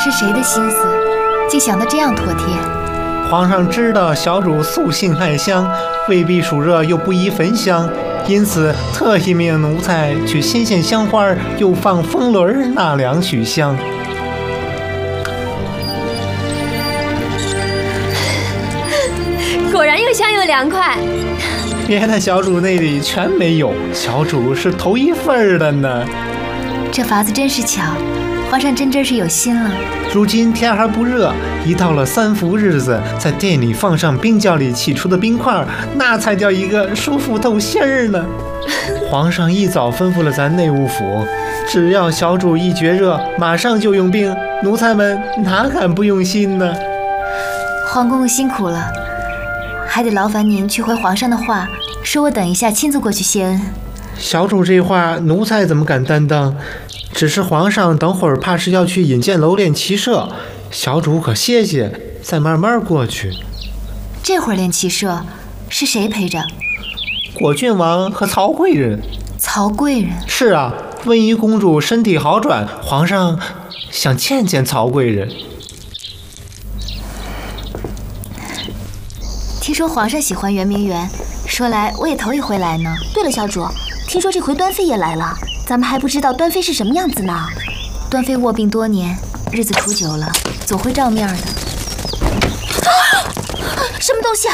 是谁的心思，竟想得这样妥帖？ 皇上知道小主素性爱香，未必暑热又不宜焚香，因此特意命奴才取新鲜香花，又放风轮纳凉许香。 果然又香又凉快。 别的小主那里全没有，小主是头一份的呢。 这法子真是巧，皇上真是有心了。 如今天还不热，一到了三伏日子，在店里放上冰窖里起出的冰块，那才叫一个舒服透心儿呢。皇上一早吩咐了咱内务府，只要小主一觉热，马上就用冰，奴才们哪敢不用心呢？ 皇公公辛苦了，还得劳烦您去回皇上的话，说我等一下亲自过去谢恩。 小主这话，奴才怎么敢担当？只是皇上等会儿怕是要去引荐楼练骑射，小主可歇歇，再慢慢过去。 这会儿练骑射，是谁陪着？ 果郡王和曹贵人。 曹贵人？ 是啊，温宜公主身体好转，皇上想见见曹贵人。 听说皇上喜欢圆明园，说来我也头一回来呢。 对了，小主，听说这回端妃也来了，咱们还不知道端妃是什么样子呢。 端妃卧病多年，日子处久了，总会照面的。 什么东西啊？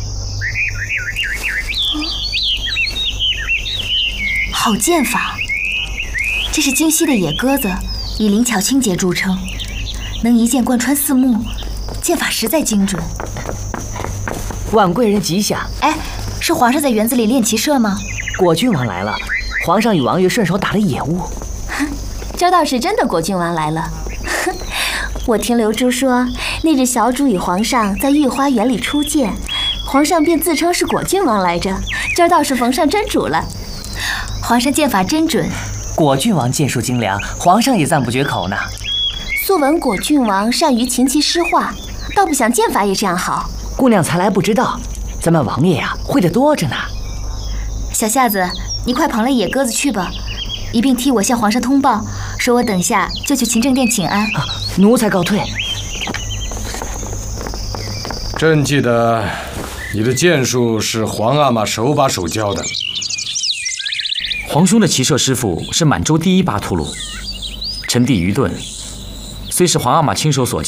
好剑法，这是京西的野鸽子，以灵巧清洁著称，能一剑贯穿四目，剑法实在精准。 万贵人吉祥！ 哎，是皇上在园子里练骑射吗？ 果郡王来了，皇上与王爷顺手打了野物。 这倒是真的，果郡王来了。我听刘珠说，那日小主与皇上在御花园里初见，皇上便自称是果郡王来着，这倒是逢上真主了。 皇上剑法真准， 果郡王剑术精良，皇上也赞不绝口呢。 素闻果郡王善于琴棋诗画，倒不想剑法也这样好。 姑娘才来不知道，咱们王爷呀，会得多着呢。 小夏子，你快捧了野鸽子去吧，一并替我向皇上通报，说我等下就去勤政殿请安。 奴才告退。 朕记得你的剑术是皇阿玛手把手教的。 皇兄的骑射师傅是满洲第一巴图鲁，臣弟愚钝，虽是皇阿玛亲手所教。